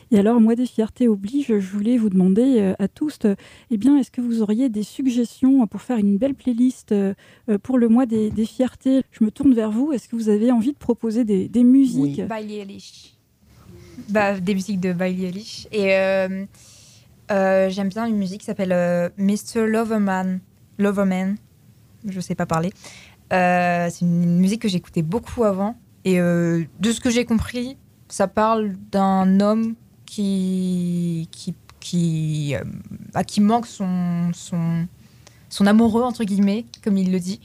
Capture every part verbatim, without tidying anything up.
Et alors, moi, des fiertés oblige, je voulais vous demander euh, à tous, euh, eh bien, est-ce que vous auriez des suggestions pour faire une belle playlist euh, euh, pour le mois des, des fiertés? Je me tourne vers vous. Est-ce que vous avez envie de proposer des, des musiques? Oui. Billie Eilish. Bah, des musiques de Billie Eilish. Et euh, euh, j'aime bien une musique qui s'appelle euh, mister Loverman. Loverman. Je sais pas parler. Euh, c'est une musique que j'écoutais beaucoup avant. Et euh, de ce que j'ai compris, ça parle d'un homme qui, qui, qui, euh, à qui manque son, son, son amoureux, entre guillemets, comme il le dit.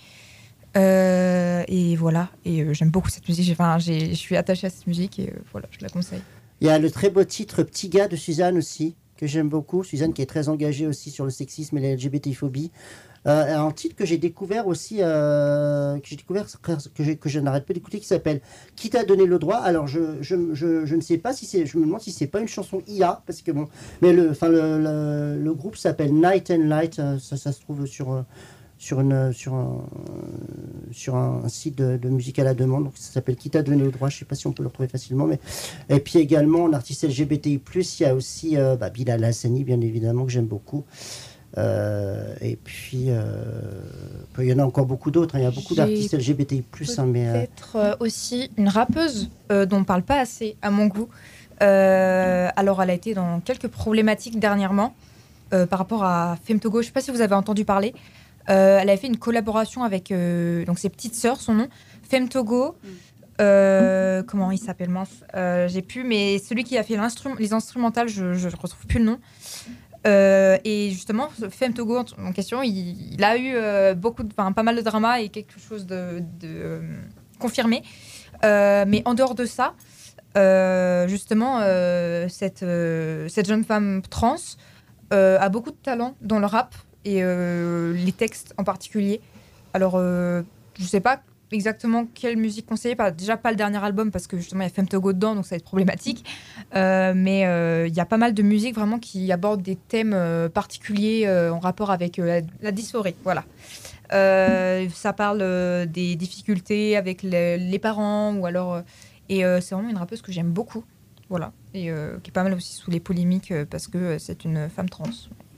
Euh, et voilà. Et euh, j'aime beaucoup cette musique. J'ai, enfin, j'ai, je suis attachée à cette musique et euh, voilà, je la conseille. Il y a le très beau titre Petit gars de Suzanne aussi, que j'aime beaucoup. Suzanne qui est très engagée aussi sur le sexisme et la L G B T phobie. Euh, un titre que j'ai découvert aussi, euh, que j'ai découvert, que, j'ai, que je n'arrête pas d'écouter, qui s'appelle Qui t'a donné le droit. Alors je, je, je, je ne sais pas si c'est, je me demande si c'est pas une chanson I A, parce que bon, mais le, enfin le, le, le groupe s'appelle Night and Light, ça, ça se trouve sur euh, sur une sur un sur un, un site de, de musique à la demande, donc ça s'appelle Qui t'a donné le droit. Je sais pas si on peut le retrouver facilement, mais et puis également en artiste L G B T I plus, il y a aussi euh, bah, Bilal Hassani, bien évidemment, que j'aime beaucoup. Euh, et puis, euh, il y en a encore beaucoup d'autres. Hein. Il y a beaucoup J'ai d'artistes L G B T I plus, hein, mais euh... peut-être euh, aussi une rappeuse euh, dont on parle pas assez, à mon goût. Euh, alors, elle a été dans quelques problématiques dernièrement euh, par rapport à Femtogo. Je ne sais pas si vous avez entendu parler. Euh, elle a fait une collaboration avec euh, donc ses petites sœurs, son nom, Femtogo. Euh, comment il s'appelle, mince euh, j'ai plus, mais celui qui a fait les instrumentales, je ne retrouve plus le nom. Euh, et justement, Femtogo en, en question, il, il a eu euh, beaucoup, de, pas mal de drama et quelque chose de, de euh, confirmé. Euh, mais en dehors de ça, euh, justement, euh, cette, euh, cette jeune femme trans euh, a beaucoup de talent dans le rap et euh, les textes en particulier. Alors, euh, je sais pas exactement quelle musique conseiller. Pas, déjà, pas le dernier album parce que justement, il y a Femtogo dedans, donc ça va être problématique. Euh, mais il euh, y a pas mal de musique vraiment qui abordent des thèmes euh, particuliers euh, en rapport avec euh, la, la dysphorie. Voilà. Euh, ça parle euh, des difficultés avec le, les parents ou alors. Euh, et euh, c'est vraiment une rappeuse que j'aime beaucoup. Voilà. Et euh, qui est pas mal aussi sous les polémiques euh, parce que euh, c'est une femme trans.